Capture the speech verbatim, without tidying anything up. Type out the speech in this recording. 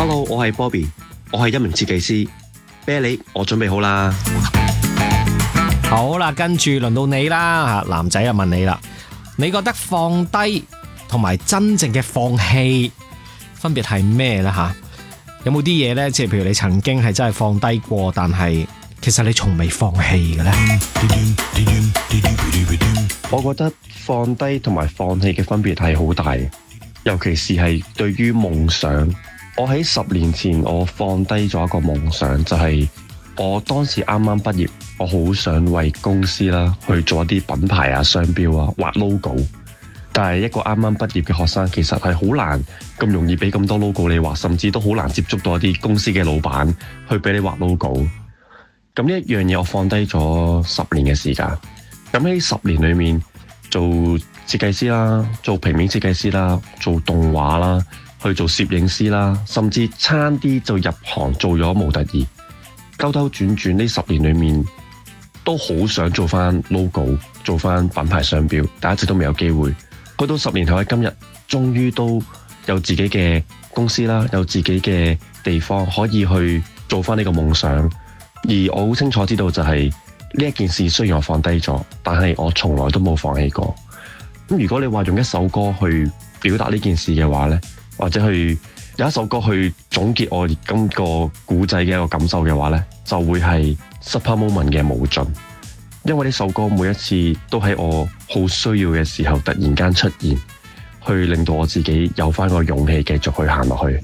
Hello，我係 Bobby，我係一名設計師。啤梨，我準備好啦。 好啦，跟住輪到你啦，男仔就問你啦，你覺得放低同埋真正嘅放棄分別係咩呢？吓，有冇啲嘢呢？即係譬如你曾經係真係放低過，但係其實你從未放棄嘅呢？ 我覺得放低同埋放棄嘅分別係好大嘅，尤其是係對於夢想。我喺十年前我放低咗一個夢想，就係我當時啱啱畢業，我好想為公司啦去做一啲品牌啊、商標啊、畫 logo。但係一個啱啱畢業嘅學生，其實係好難咁容易俾咁多 logo 你畫，甚至都好難接觸到一啲公司嘅老闆去俾你畫 logo。咁呢一樣嘢我放低咗十年嘅時間。咁喺十年裏面做設計師啦，做平面設計師啦，做動畫啦，去做攝影師啦，甚至差啲就入行做咗模特兒。兜兜轉轉呢十年裏面，都好想做翻 logo， 做翻品牌商標，但一直都未有機會。去到十年後嘅今日，終於都有自己嘅公司啦，有自己嘅地方可以去做翻呢個夢想。而我好清楚知道就係呢一件事，雖然我放低咗，但係我從來都冇放棄過。咁如果你話用一首歌去表達呢件事嘅話呢，或者去有一首歌去總結我今個古仔嘅一個感受嘅話呢，就會係 Super Moment 嘅無盡。因為呢首歌每一次都喺我好需要嘅時候突然間出現，去令到我自己有翻個勇氣繼續去行落去。